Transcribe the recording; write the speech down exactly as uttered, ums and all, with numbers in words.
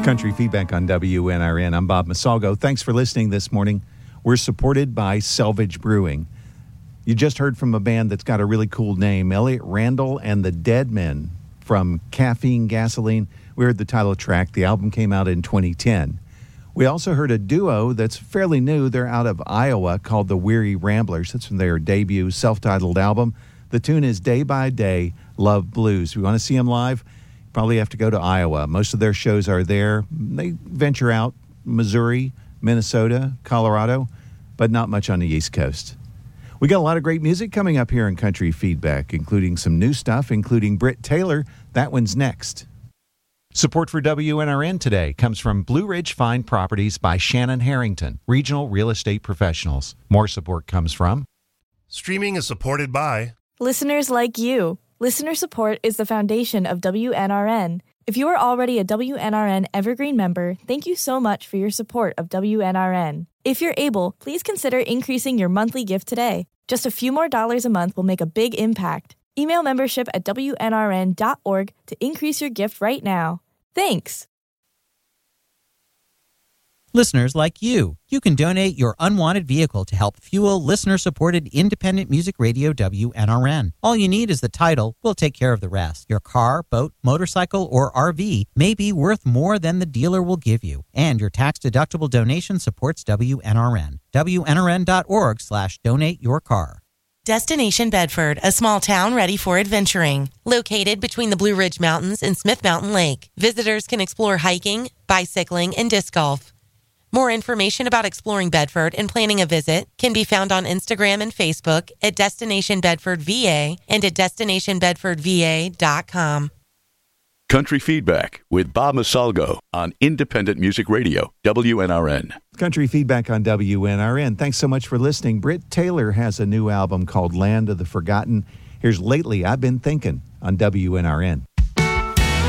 Country Feedback on W N R N. I'm Bob Masalgo. Thanks for listening this morning. We're supported by Selvage Brewing. You just heard from a band that's got a really cool name, Elliott Randall and the Dead Men from Caffeine Gasoline. We heard the title track. The album came out in twenty ten. We also heard a duo that's fairly new. They're out of Iowa called the Weary Ramblers. That's from their debut self-titled album. The tune is Day by Day, Love Blues. We want to see them live? Probably have to go to Iowa. Most of their shows are there. They venture out Missouri, Minnesota, Colorado, but not much on the East Coast. We got a lot of great music coming up here in Country Feedback, including some new stuff, including Britt Taylor. That one's next. Support for W N R N today comes from Blue Ridge Fine Properties by Shannon Harrington, regional real estate professionals. More support comes from... Streaming is supported by... listeners like you. Listener support is the foundation of W N R N. If you are already a W N R N Evergreen member, thank you so much for your support of W N R N. If you're able, please consider increasing your monthly gift today. Just a few more dollars a month will make a big impact. Email membership at W N R N dot org to increase your gift right now. Thanks! Listeners like you. You can donate your unwanted vehicle to help fuel listener-supported independent music radio W N R N. All you need is the title. We'll take care of the rest. Your car, boat, motorcycle, or R V may be worth more than the dealer will give you. And your tax-deductible donation supports W N R N. W N R N dot org slash donate your car. Destination Bedford, a small town ready for adventuring. Located between the Blue Ridge Mountains and Smith Mountain Lake, visitors can explore hiking, bicycling, and disc golf. More information about exploring Bedford and planning a visit can be found on Instagram and Facebook at Destination Bedford V A and at destination bedford v a dot com. Country Feedback with Bob Masalgo on Independent Music Radio, W N R N. Country Feedback on W N R N. Thanks so much for listening. Britt Taylor has a new album called Land of the Forgotten. Here's Lately I've Been Thinking on W N R N.